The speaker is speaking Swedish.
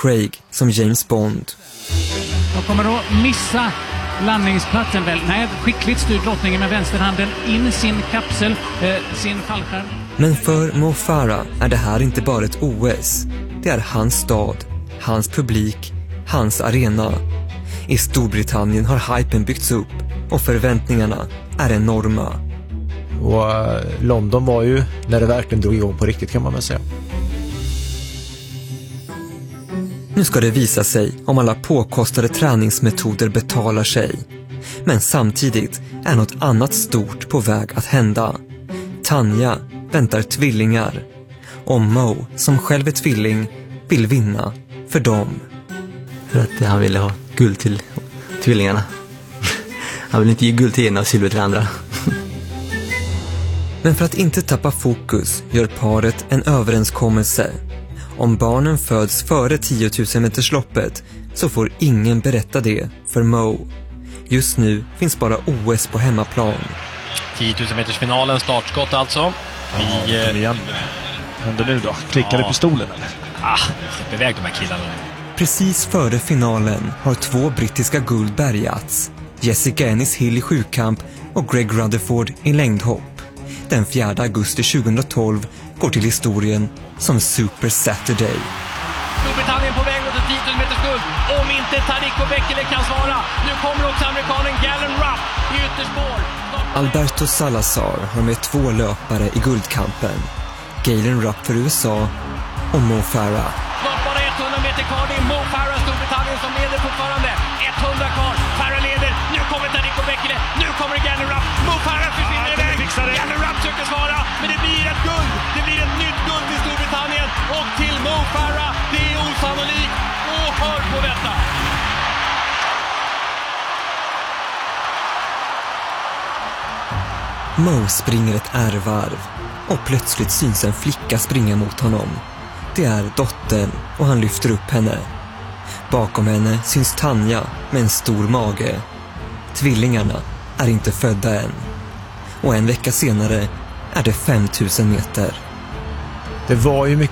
Craig som James Bond. De kommer att missa landningsplatsen väl. Nej, skickligt styr drottningen med vänsterhanden in sin kapsel, sin fallskärm. Men för Mo Farah är det här inte bara ett OS. Det är hans stad, hans publik, hans arena. I Storbritannien har hypen byggts upp och förväntningarna är enorma. Och London var ju när det verkligen drog igång på riktigt, kan man väl säga. Nu ska det visa sig om alla påkostade träningsmetoder betalar sig. Men samtidigt är något annat stort på väg att hända. Tanya väntar tvillingar. Och Mo, som själv är tvilling, vill vinna för dem. För att han ville ha guld till tvillingarna. Han vill inte ge guld till ena och silver till andra. Men för att inte tappa fokus gör paret en överenskommelse. Om barnen föds före 10 000 metersloppet så får ingen berätta det för Mo. Just nu finns bara OS på hemmaplan. 10 000 meters finalen, startskott alltså. Igen. Händer nu då? Klickade pistolen eller? Släpp iväg de här killarna. Precis före finalen har 2 brittiska guld bärgats. Jessica Ennis-Hill i sjukamp och Greg Rutherford i längdhopp. Den 4 augusti 2012 går till historien som Super Saturday. Storbritannien på väg mot ett 10 000 meters guld. Om inte Tariq Bekele kan svara. Nu kommer också amerikanen Galen Rupp i ytterspår. Alberto Salazar har med 2 löpare i guldkampen. Galen Rupp för USA och Mo Farah. Snart bara 100 meter kvar. Det är Mo Farah, Storbritannien, som leder fortfarande. 100 kvar. Farah leder. Nu kommer Tariq Bekele. Nu kommer Galen Rupp. Mo Farah försvinner iväg. Galen Rupp söker svara. Men det blir ett guld. Det blir ett nytt guld i Storbritannien. Och till Mo Farah. Det är osannolikt. Och hör på detta. Mo springer ett ärvarv och plötsligt syns en flicka springa mot honom. Det är dottern och han lyfter upp henne. Bakom henne syns Tanya med en stor mage. Tvillingarna är inte födda än. Och en vecka senare är det 5 000 meter. Det var ju mycket